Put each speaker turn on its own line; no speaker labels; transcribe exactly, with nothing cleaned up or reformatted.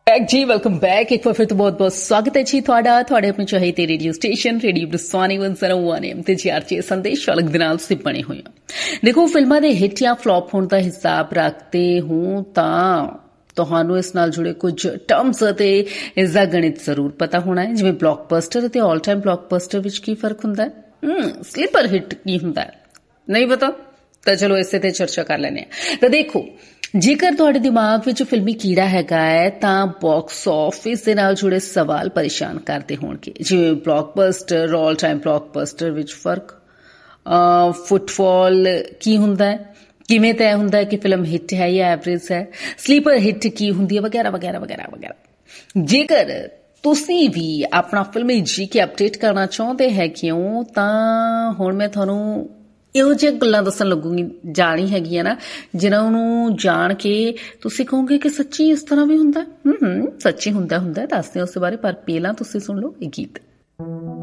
Back जी welcome back एक बार फिर तो बहुत बहुत स्वागत है जी ਤੁਹਾਡਾ ਤੁਹਾਡੇ ਆਪਣੇ ਚਾਹੀਦੇ radio station radio ਬਰਸਾਨੀ one oh one M ਤੇ ਜੀਆਰਜੀ ਸੰਦੇਸ਼ ਅਲੱਗ ਦੇ ਨਾਲ ਤੁਸੀਂ ਬਣੇ ਹੋਏ ਹੋ। ਦੇਖੋ ਫਿਲਮਾਂ ਦੇ ਹਿੱਟ ਜਾਂ ਫਲॉप ਹੋਣ ਦਾ ਹਿਸਾਬ ਰੱਖਦੇ ਹੋ ਤਾਂ ਤੁਹਾਨੂੰ ਇਸ ਨਾਲ ਜੁੜੇ ਕੁਝ ਟਰਮਸ ਅਤੇ ਇਸ ਦਾ ਗਣਿਤ ਜ਼ਰੂਰ ਪਤਾ ਹੋਣਾ ਹੈ, ਜਿਵੇਂ ਬਲੌਕਬਸਟਰ ਅਤੇ ਆਲ ਟਾਈਮ ਬਲੌਕਬਸਟਰ ਵਿੱਚ ਕੀ ਫਰਕ ਹੁੰਦਾ ਹੈ, ਹਮ ਸਲੀਪਰ ਹਿੱਟ ਕੀ ਹੁੰਦਾ ਹੈ, ਨਹੀਂ ਪਤਾ ਤਾਂ ਚਲੋ ਇਸੇ ਤੇ ਚਰਚਾ ਕਰ ਲੈਂਦੇ ਹਾਂ। ਤਾਂ ਦੇਖੋ ਜੇਕਰ ਤੁਹਾਡੇ ਦਿਮਾਗ ਵਿੱਚ ਫਿਲਮੀ ਕੀੜਾ ਹੈਗਾ ਹੈ ਤਾਂ ਬਾਕਸ ਆਫਿਸ ਦੇ ਨਾਲ ਜੁੜੇ ਸਵਾਲ ਪਰੇਸ਼ਾਨ ਕਰਦੇ ਹੋਣਗੇ, ਜਿਵੇਂ ਬਲੌਕਬਸਟਰ ਆਲ ਟਾਈਮ ਬਲੌਕਬਸਟਰ ਵਿੱਚ ਫਰਕ, ਫੁੱਟਫਾਲ ਕੀ ਹੁੰਦਾ ਹੈ, ਕਿਵੇਂ ਤੈਅ ਹੁੰਦਾ ਹੈ ਕਿ ਫਿਲਮ ਹਿੱਟ ਹੈ ਜਾਂ ਐਵਰੇਜ ਹੈ, ਸਲੀਪਰ ਹਿੱਟ ਕੀ ਹੁੰਦੀ ਹੈ, ਵਗੈਰਾ ਵਗੈਰਾ ਵਗੈਰਾ ਵਗੈਰਾ। ਜੇਕਰ ਤੁਸੀਂ ਵੀ ਆਪਣਾ ਫਿਲਮੀ ਜੀ ਕੇ ਅਪਡੇਟ ਕਰਨਾ ਚਾਹੁੰਦੇ ਹੈਗੇ ਹੋ ਤਾਂ ਹੁਣ ਮੈਂ ਤੁਹਾਨੂੰ ਇਹੋ ਜਿਹੀਆਂ ਗੱਲਾਂ ਦੱਸਣ ਲੱਗੂਗੀ ਜਾਣੀ ਹੈਗੀਆਂ ਨਾ ਜਿਨ੍ਹਾਂ ਨੂੰ ਜਾਣ ਕੇ ਤੁਸੀਂ ਕਹੋਗੇ ਕਿ ਸੱਚੀ ਇਸ ਤਰ੍ਹਾਂ ਵੀ ਹੁੰਦਾ। ਹਮ ਹਮ ਸੱਚੀ ਹੁੰਦਾ ਹੁੰਦਾ ਦੱਸਦੇ ਉਸ ਬਾਰੇ, ਪਰ ਪਹਿਲਾਂ ਤੁਸੀਂ ਸੁਣ ਲਓ ਇਹ ਗੀਤ।